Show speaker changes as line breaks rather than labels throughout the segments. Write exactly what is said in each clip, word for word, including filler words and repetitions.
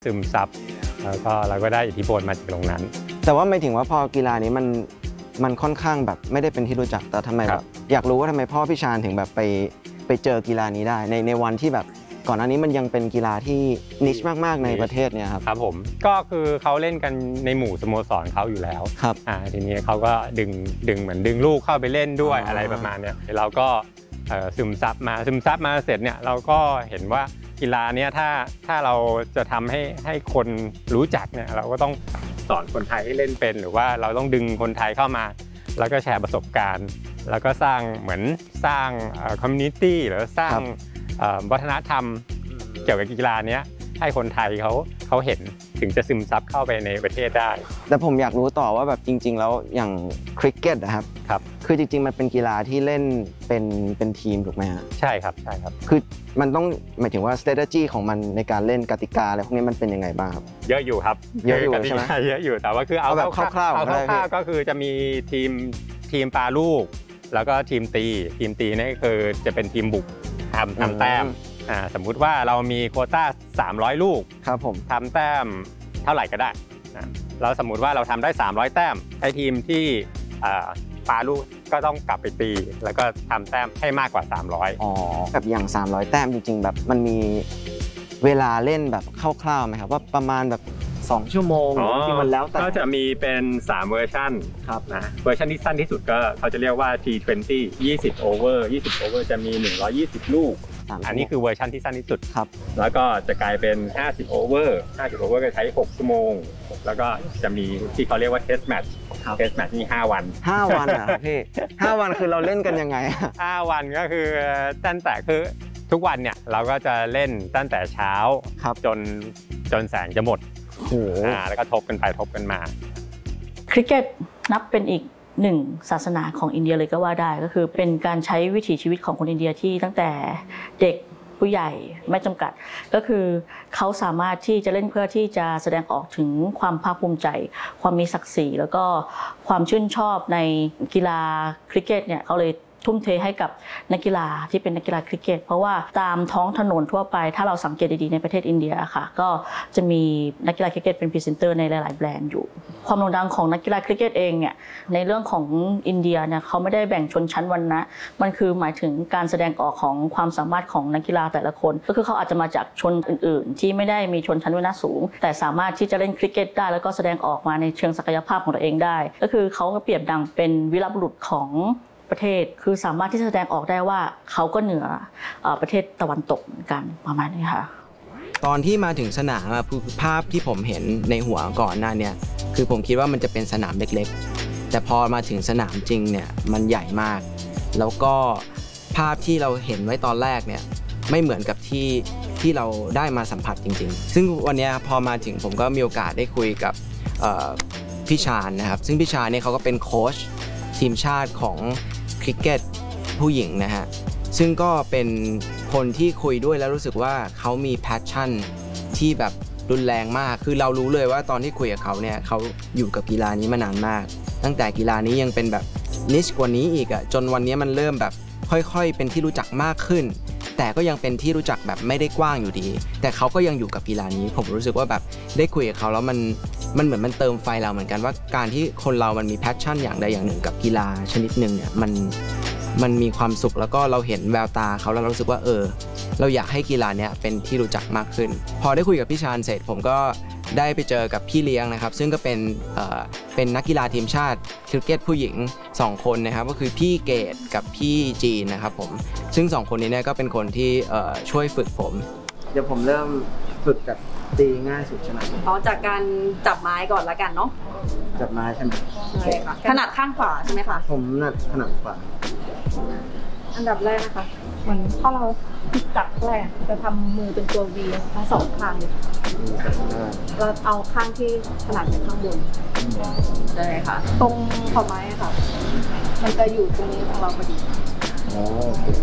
ซึมซับแล้วก็เราก็ได้อิทธิพลมาจากตรงนั้น
แต่ว่าไม่ถึงว่าพอกีฬานี้มันมันค่อนข้างแบบไม่ได้เป็นที่รู้จักแต่ทำไมแบบอยากรู้ว่าทำไมพ่อพี่ชาญถึงแบบไปไปเจอกีฬานี้ได้ในในวันที่แบบก่อนหน้านี้มันยังเป็นกีฬาที่นิชมากๆในประเทศเนี่ยครับ
ครับผมก็คือเขาเล่นกันในหมู่สโมสรเขาอยู่แล้ว
ครับ
อ่าทีนี้เขาก็ดึงดึงเหมือนดึงลูกเข้าไปเล่นด้วยอะไรประมาณเนี้ยเราก็ซึมซับมาซึมซับมาเสร็จเนี่ยเราก็เห็นว่ากีฬาเนี้ยถ้าถ้าเราจะทำให้ให้คนรู้จักเนี่ยเราก็ต้องสอนคนไทยให้เล่นเป็นหรือว่าเราต้องดึงคนไทยเข้ามาแล้วก็แชร์ประสบการณ์แล้วก็สร้างเหมือนสร้างคอมมูนิตี้หรือสร้างวัฒนธรรมเกี่ยวกับกีฬานี้ให้คนไทยเขาเขาเห็นถึงจะซึมซับเข้าไปในประเทศได้
แต่ผมอยากรู้ต่อว่าแบบจริงๆแล้วอย่างคริกเก็ตนะครับ
ครับ
คือจริงๆมันเป็นกีฬาที่เล่นเป็นเป็นทีมถูกไหมฮะ
ใช่ครับใช่ครับ
คือมันต้องหมายถึงว่า strategy ของมันในการเล่นกติกาอะไรพวกนี้มันเป็นยังไงบ้างครับ
เยอะอยู่ครับ
เยอะอยู่ใช่ไหม
เยอะอยู่แต่ว่าคือเอา
แบบคร่าวๆ
เอาคร่าวๆก็คือจะมีทีมทีมปาลูกแล้วก็ทีมตีทีมตีนี่คือจะเป็นทีมบุกทำทำแต้มอ่าสมมุติว่าเรามีโควต้าสามร้อยลูก
ครับผม
ทำแต้มเท่าไหร่ก็ได้นะแล้วสมมุติว่าเราทำได้สามร้อยแต้มไอ้ทีมที่ปาลูกก็ต้องกลับไปตีแล้วก็ทำแต้มให้มากกว่าสามร้อย
อ๋อแบบอย่างสามร้อยแต้มจริงๆแบบมันมีเวลาเล่นแบบคร่าวๆไหมครับว่าประมาณแบบสองชั่วโมงจริงมันแล้วแต่
ก็จะมีเป็นสามเวอร์ชัน
ครับ
นะเวอร์ชันที่สั้นที่สุดก็เขาจะเรียกว่า ที ยี่สิบ ยี่สิบโอเวอร์ยี่สิบโอเวอร์จะมีหนึ่งร้อยยี่สิบลูกอันนี้คือเวอร์ชันที่สั้นที่สุด
ครับ
แล้วก็จะกลายเป็นห้าสิบโอเวอร์ห้าสิบโอเวอร์ก็ใช้หกชั่วโมงแล้วก็จะมีที่เขาเรียกว่าเทสแมตช์เทสแมตช์นี่ห้าวัน
ห้าวันอ่ะพี่ห้าวันคือเราเล่นกันยังไง
ห้าวันก็คือตั้งแต่คือทุกวันเนี่ยเราก็จะเล่นตั้งแต่เช้าจนจนแสงจะหมด
โอ้โห
แล้วก็ทบกันไปทบกันมา
คริกเก็ตนับเป็นอีกหนึ่งศาสนาของอินเดียเลยก็ว่าได้ก็คือเป็นการใช้วิถีชีวิตของคนอินเดียที่ตั้งแต่เด็กผู้ใหญ่ไม่จำกัดก็คือเขาสามารถที่จะเล่นเพื่อที่จะแสดงออกถึงความภาคภูมิใจความมีศักดิ์ศรีแล้วก็ความชื่นชอบในกีฬาคริกเก็ตเนี่ยเขาเลยทุ่มเทให้กับนักกีฬาที่เป็นนักกีฬาคริกเก็ตเพราะว่าตามท้องถนนทั่วไปถ้าเราสังเกตดีๆในประเทศอินเดียค่ะก็จะมีนักกีฬาคริกเก็ตเป็นพรีเซนเตอร์ในหลายๆแบรนด์อยู่ความโด่งดังของนักกีฬาคริกเก็ตเองเนี่ยในเรื่องของอินเดียเนี่ยเขาไม่ได้แบ่งชนชั้นวรรณะมันคือหมายถึงการแสดงออกของความสามารถของนักกีฬาแต่ละคนก็คือเขาอาจจะมาจากชนอื่นๆที่ไม่ได้มีชนชั้นวรรณะสูงแต่สามารถที่จะเล่นคริกเก็ตได้แล้วก็แสดงออกมาในเชิงศักยภาพของตัวเองได้ก็คือเขาเปรียบดังเป็นวีรบุรุษของประเทศคือสามารถที่จะแสดงออกได้ว่าเขาก็เหนือประเทศตะวันตกเหมือนกันประมาณนี้ค่ะ
ตอนที่มาถึงสนามภาพที่ผมเห็นในหัวก่อนหน้าเนี่ยคือผมคิดว่ามันจะเป็นสนามเล็กๆแต่พอมาถึงสนามจริงเนี่ยมันใหญ่มากแล้วก็ภาพที่เราเห็นไว้ตอนแรกเนี่ยไม่เหมือนกับที่ที่เราได้มาสัมผัสจริงๆซึ่งวันนี้พอมาถึงผมก็มีโอกาสได้คุยกับพี่ชาญนะครับซึ่งพี่ชาญเนี่ยเขาก็เป็นโค้ชทีมชาติของคริกเก็ตผู้หญิงนะฮะซึ่งก็เป็นคนที่คุยด้วยแล้วรู้สึกว่าเขามีแพชชั่นที่แบบรุนแรงมากคือเรารู้เลยว่าตอนที่คุยกับเขาเนี่ยเขาอยู่กับกีฬานี้มานานมากตั้งแต่กีฬานี้ยังเป็นแบบนิชกว่านี้อีกอ่ะจนวันนี้มันเริ่มแบบค่อยๆเป็นที่รู้จักมากขึ้นแต่ก็ยังเป็นที่รู้จักแบบไม่ได้กว้างอยู่ดีแต่เขาก็ยังอยู่กับกีฬานี้ผมรู้สึกว่าแบบได้คุยกับเขาแล้วมันมันเหมือนมันเติมไฟเราเหมือนกันว่าการที่คนเรามันมีแพชชั่นอย่างใดอย่างหนึ่งกับกีฬาชนิดหนึ่งเนี่ยมันมันมีความสุขแล้วก็เราเห็นแววตาเขาแล้วเรารู้สึกว่าเออเราอยากให้กีฬาเนี้ยเป็นที่รู้จักมากขึ้นพอได้คุยกับพี่ชาญเสร็จผมก็ได้ไปเจอกับพี่เลี้ยงนะครับซึ่งก็เป็นเอ่อเป็นนักกีฬาทีมชาติคริกเก็ตผู้หญิงสองคนนะครับก็คือพี่เกดกับพี่จีนนะครับผมซึ่งสองคนนี้เนี่ยก็เป็นคนที่เอ่อช่วยฝึกผมเดี๋ยวผมเริ่มฝึกกับตีง่ายสุดใช่ไหม
อ๋อจากการจับไม้ก่อนละกันเนาะ
จับไม้ใช่ไหม
ใช่ค่ะถนัดข้างขวาใช่ไหมคะ
ผมถนัดถนัดขวา
อันดับแรกนะคะเหมือนถ้าเราจับแรกจะทำมือเป็นตัว V ทั้งสองข้างเราเอาข้างที่ถนัดเป็นข้างบนใช่ค่ะตรงขอบไม้ค่ะมันจะอยู่ตรงนี้ของเราพอดี
อ๋อโอเค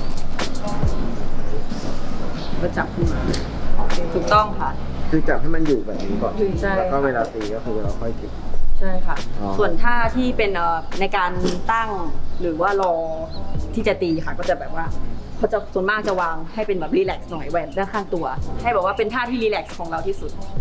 ก็จับขึ้นมาถูกต้องค่ะ
คือจับให้มันอยู่แบบนี้ก่อนแล้วก็เวลาตีก็คือเราค่อยเก็บ
ใช่ค่ะส่วนท่าที่เป็นในการตั้งหรือว่ารอที่จะตีค่ะก็จะแบบว่าเขาจะส่วนมากจะวางให้เป็นแบบรีแลกซ์หน่อยแหวนด้านข้างตัวให้บอกว่าเป็นท่าที่รีแลกซ์ของเราที่สุด